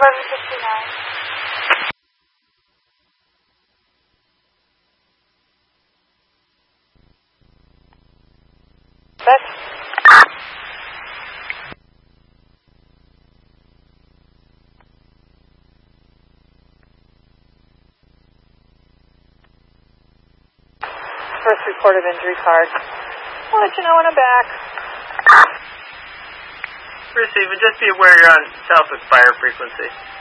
11:59. That's first report of injury card. I'll let you know when I'm back. Receive, and just be aware you're on Southwick fire frequency.